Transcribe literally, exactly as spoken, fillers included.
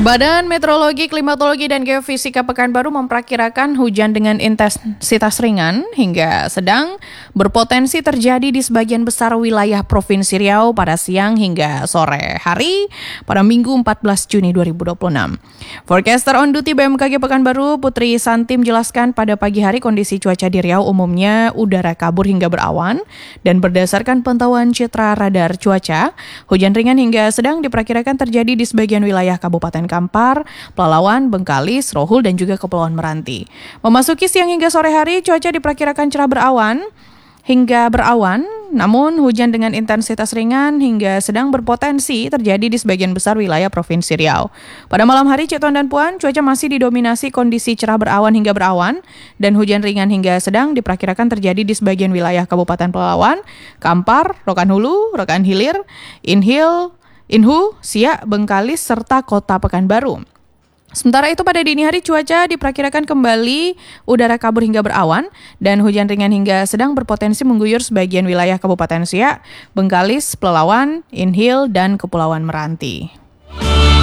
Badan Meteorologi, Klimatologi, dan Geofisika Pekanbaru memperkirakan hujan dengan intensitas ringan hingga sedang berpotensi terjadi di sebagian besar wilayah Provinsi Riau pada siang hingga sore hari pada Minggu empat belas Juni dua ribu dua puluh enam. Forecaster on duty B M K G Pekanbaru, Putri Santi, menjelaskan pada pagi hari kondisi cuaca di Riau umumnya udara kabur hingga berawan, dan berdasarkan pantauan citra radar cuaca, hujan ringan hingga sedang diperkirakan terjadi di sebagian wilayah Kabupaten Kampar, Pelalawan, Bengkalis, Rohul, dan juga Kepulauan Meranti. Memasuki siang hingga sore hari, cuaca diperkirakan cerah berawan hingga berawan, namun hujan dengan intensitas ringan hingga sedang berpotensi terjadi di sebagian besar wilayah Provinsi Riau. Pada malam hari, Citon dan Puan, cuaca masih didominasi kondisi cerah berawan hingga berawan, dan hujan ringan hingga sedang diperkirakan terjadi di sebagian wilayah Kabupaten Pelalawan, Kampar, Rokan Hulu, Rokan Hilir, Inhil, Inhu, Siak, Bengkalis, serta Kota Pekanbaru. Sementara itu pada dini hari cuaca diperkirakan kembali udara kabur hingga berawan, dan hujan ringan hingga sedang berpotensi mengguyur sebagian wilayah Kabupaten Siak, Bengkalis, Pelalawan, Inhil, dan Kepulauan Meranti.